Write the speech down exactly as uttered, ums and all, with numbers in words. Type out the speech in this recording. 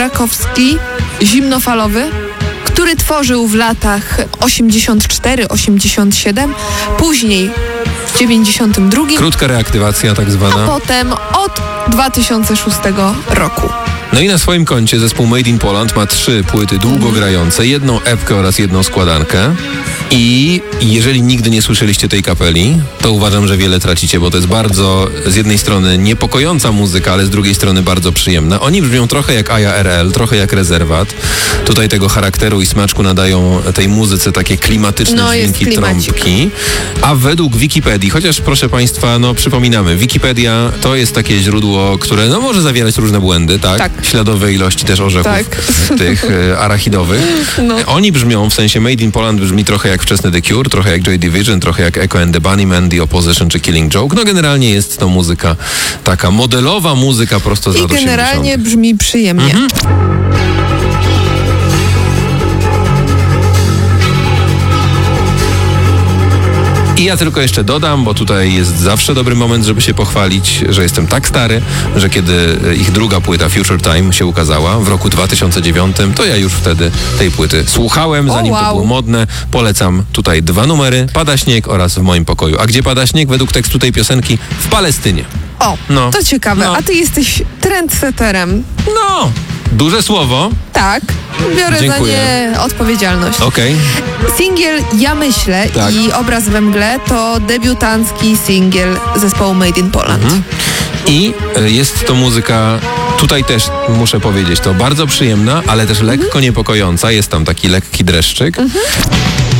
Brakowski, zimnofalowy, który tworzył w latach osiemdziesiąt cztery osiemdziesiąt siedem, później w dziewięćdziesiątym drugim. Krótka reaktywacja tak zwana. A potem od dwa tysiące szóstego roku. No i na swoim koncie zespół Made in Poland ma trzy płyty długogrające, jedną epkę oraz jedną składankę. I jeżeli nigdy nie słyszeliście tej kapeli, to uważam, że wiele tracicie, bo to jest bardzo z jednej strony niepokojąca muzyka, ale z drugiej strony bardzo przyjemna. Oni brzmią trochę jak Aja R L, trochę jak Rezerwat. Tutaj tego charakteru i smaczku nadają tej muzyce takie klimatyczne no, dźwięki trąbki. A według Wikipedii, chociaż proszę Państwa, no przypominamy, Wikipedia to jest takie źródło, które no może zawierać różne błędy, tak? Tak. Śladowe ilości też orzechów Tak. tych e, arachidowych. No. Oni brzmią, w sensie Made in Poland brzmi trochę jak wczesny The Cure, trochę jak Joy Division, trochę jak Echo and the Bunnymen, The Opposition czy Killing Joke. No generalnie jest to muzyka, taka modelowa muzyka prosto z lat I generalnie osiemdziesiątych. brzmi przyjemnie. Mhm. I ja tylko jeszcze dodam, bo tutaj jest zawsze dobry moment, żeby się pochwalić, że jestem tak stary, że kiedy ich druga płyta Future Time się ukazała w roku dwa tysiące dziewiątym, to ja już wtedy tej płyty słuchałem, zanim wow. to było modne. Polecam tutaj dwa numery, Pada śnieg oraz W moim pokoju. A gdzie pada śnieg? Według tekstu tej piosenki w Palestynie. O, No. to ciekawe. No. A ty jesteś trendsetterem. No, duże słowo. Tak. Biorę Dziękuję. za nie odpowiedzialność. Okej. Singiel Ja myślę Tak. i Obraz we mgle to debiutancki singiel zespołu Made in Poland. Mhm. I y, jest to muzyka, tutaj też muszę powiedzieć, to bardzo przyjemna, ale też lekko niepokojąca. Jest tam taki lekki dreszczyk.